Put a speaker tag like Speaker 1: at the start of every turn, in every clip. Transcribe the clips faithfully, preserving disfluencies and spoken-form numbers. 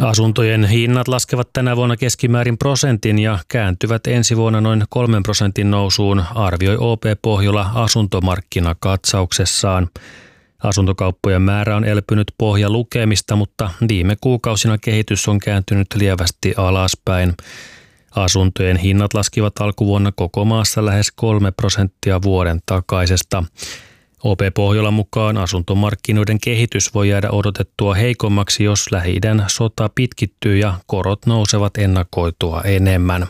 Speaker 1: Asuntojen hinnat laskevat tänä vuonna keskimäärin prosentin ja kääntyvät ensi vuonna noin kolmen prosentin nousuun, arvioi O P Pohjola asuntomarkkinakatsauksessaan. Asuntokauppojen määrä on elpynyt pohjalukemista, mutta viime kuukausina kehitys on kääntynyt lievästi alaspäin. Asuntojen hinnat laskivat alkuvuonna koko maassa lähes kolme prosenttia vuoden takaisesta. O P Pohjolan mukaan asuntomarkkinoiden kehitys voi jäädä odotettua heikommaksi, jos Lähi-idän sota pitkittyy ja korot nousevat ennakoitua enemmän.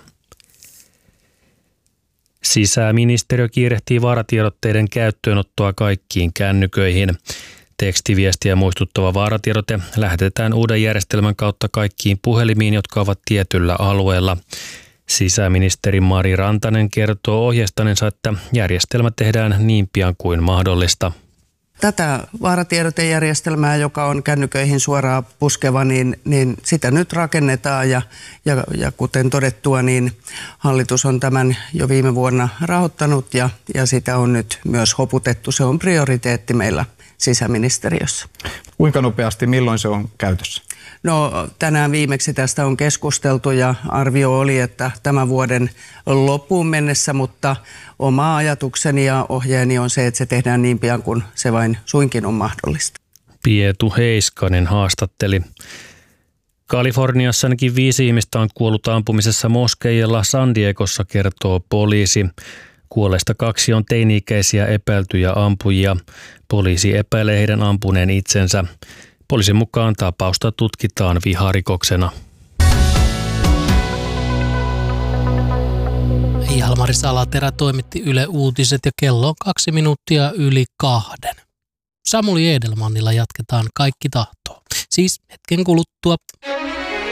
Speaker 1: Sisäministeriö kiirehtii vaaratiedotteiden käyttöönottoa kaikkiin kännyköihin. Tekstiviestiä muistuttava vaaratiedote lähetetään uuden järjestelmän kautta kaikkiin puhelimiin, jotka ovat tietyllä alueella. Sisäministeri Mari Rantanen kertoo ohjeistaneensa, että järjestelmä tehdään niin pian kuin mahdollista.
Speaker 2: Tätä vaaratiedotejärjestelmää, joka on kännyköihin suoraan puskeva, niin, niin sitä nyt rakennetaan ja, ja, ja kuten todettua, niin hallitus on tämän jo viime vuonna rahoittanut ja, ja sitä on nyt myös hoputettu. Se on prioriteetti meillä sisäministeriössä.
Speaker 3: Kuinka nopeasti, milloin se on käytössä?
Speaker 2: No tänään viimeksi tästä on keskusteltu ja arvio oli, että tämän vuoden loppuun mennessä, mutta oma ajatukseni ja ohjeeni on se, että se tehdään niin pian kuin se vain suinkin on mahdollista.
Speaker 1: Pietu Heiskanen haastatteli. Kaliforniassa ainakin viisi ihmistä on kuollut ampumisessa moskeijalla San Diegossa, kertoo poliisi. Kuolleista kaksi on teini-ikäisiä epäiltyjä ampujia. Poliisi epäilee heidän ampuneen itsensä. Poliisin mukaan tapausta tutkitaan viharikoksena.
Speaker 4: Jalmari Salaterä toimitti Yle Uutiset ja kello on kaksi minuuttia yli kahden. Samuli Edelmannilla jatketaan Kaikki tahtoo. Siis hetken kuluttua.